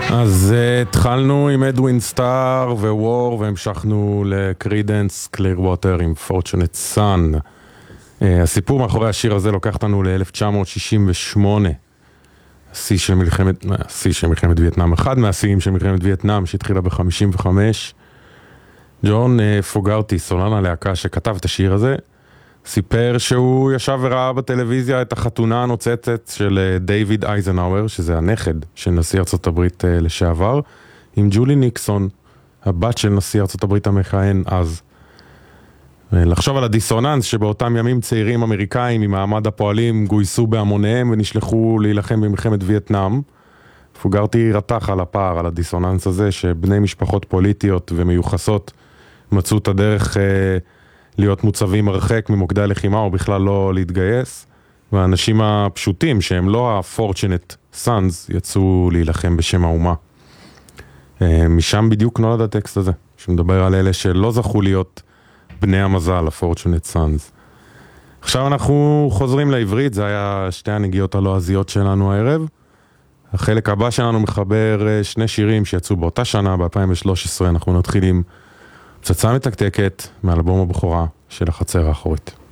אז התחלנו עם אדווין סטאר ווור, והמשכנו לקרידנס קליר ווטר עם פורצ'ונט סאן. הסיפור מאחורי השיר הזה לוקח אותנו ל-1968, השיא של מלחמת וייטנאם, אחד מהשיאים של מלחמת וייטנאם שהתחילה ב-55. ג'ון פוגרטי, סולן הלהקה שכתב את השיר הזה, סיפר שהוא ישב וראה בטלוויזיה את החתונה הנוצצת של דיוויד אייזנהאואר, שזה הנכד של נשיא ארצות הברית לשעבר, עם ג'ולי ניקסון, הבת של נשיא ארצות הברית המכהן אז. לחשוב על הדיסוננס שבאותם ימים צעירים אמריקאים ממעמד הפועלים גויסו בהמוניהם ונשלחו להילחם במלחמת וייטנאם. פוגרטי רתח על הפער, על הדיסוננס הזה, שבני משפחות פוליטיות ומיוחסות מצאו את הדרך להיות מוצבים הרחק ממוקדי הלחימה או בכלל לא להתגייס, והאנשים הפשוטים שהם לא ה-fortunate sons יצאו להילחם בשם האומה. משם בדיוק נולד הטקסט הזה, שמדבר על אלה שלא זכו להיות בני המזל, ה-fortunate sons. עכשיו אנחנו חוזרים לעברית, זה היה שתי הנגיעות הלועזיות שלנו הערב. החלק הבא שלנו מחבר שני שירים שיצאו באותה שנה, ב-2013. אנחנו נתחיל עם פצצה מתקתקת מאלבום הבכורה של החצר האחורית.